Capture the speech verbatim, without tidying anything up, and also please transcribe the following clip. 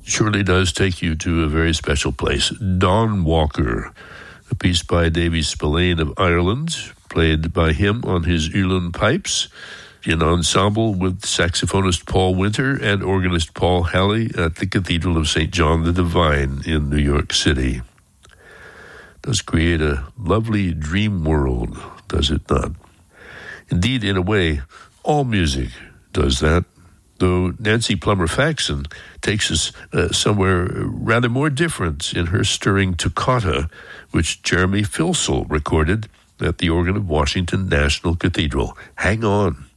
surely does take you to a very special place. Dawn Walker, a piece by Davy Spillane of Ireland, played by him on his Uillinn pipes, in ensemble with saxophonist Paul Winter and organist Paul Halley at the Cathedral of Saint John the Divine in New York City. Does create a lovely dream world, does it not? Indeed, in a way, all music does that, though Nancy Plummer Faxon takes us uh, somewhere rather more different in her stirring toccata, which Jeremy Filsell recorded at the organ of Washington National Cathedral. Hang on.